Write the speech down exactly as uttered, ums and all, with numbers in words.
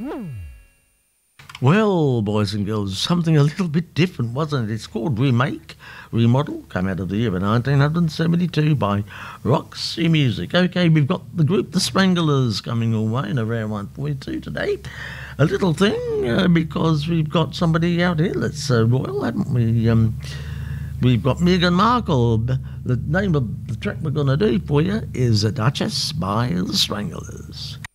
Well, boys and girls, something a little bit different, wasn't it? It's called Remake, Remodel, came out of the year of nineteen seventy-two by Roxy Music. OK, we've got the group The Stranglers coming your way in a rare one for you too today. A little thing, uh, because we've got somebody out here that's uh, royal, haven't we? Um, we've got Meghan Markle. The name of the track we're going to do for you is A Duchess by The Stranglers.